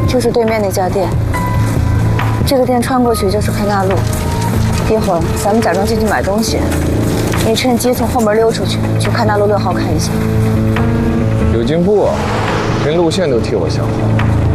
就是对面那家店。这个店穿过去就是开大路。一会儿咱们假装进去买东西，你趁机从后门溜出去，去开大路6号看一下。 有进步啊，连路线都替我想好了。